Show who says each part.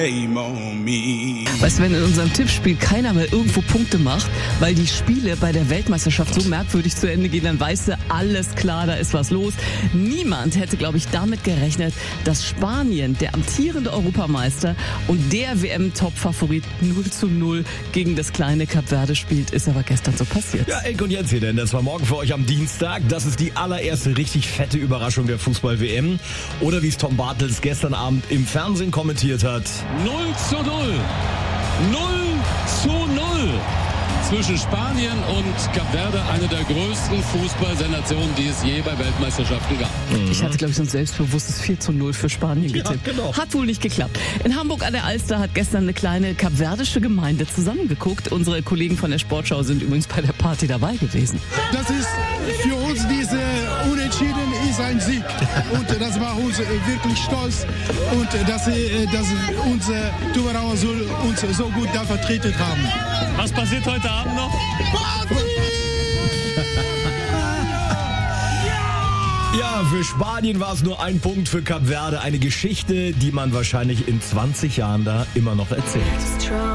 Speaker 1: Weißt du, wenn in unserem Tippspiel keiner mehr irgendwo Punkte macht, weil die Spiele bei der Weltmeisterschaft so merkwürdig zu Ende gehen, dann weißt du, alles klar, da ist was los. Niemand hätte, glaube ich, damit gerechnet, dass Spanien, der amtierende Europameister und der WM-Top-Favorit 0:0 gegen das kleine Kap Verde spielt, ist aber gestern so passiert.
Speaker 2: Ja, Enk und Jens hier, denn das war morgen für euch am Dienstag. Das ist die allererste richtig fette Überraschung der Fußball-WM. Oder wie es Tom Bartels gestern Abend im Fernsehen kommentiert hat:
Speaker 3: 0:0. 0:0 zwischen Spanien und Kap Verde, eine der größten Fußballsensationen, die es je bei Weltmeisterschaften gab.
Speaker 1: Ich hatte, glaube ich, so ein selbstbewusstes 4:0 für Spanien getippt.
Speaker 2: Ja, genau.
Speaker 1: Hat wohl nicht geklappt. In Hamburg an der Alster hat gestern eine kleine kapverdische Gemeinde zusammengeguckt. Unsere Kollegen von der Sportschau sind übrigens bei der Party dabei gewesen.
Speaker 4: Das ist für uns diese Unentschieden ist ein Sieg. Und das macht uns wirklich stolz. Und dass unsere Tuberauer uns so gut da vertreten haben.
Speaker 5: Was passiert heute Abend noch?
Speaker 2: Ja, für Spanien war es nur ein Punkt, für Kap Verde eine Geschichte, die man wahrscheinlich in 20 Jahren da immer noch erzählt.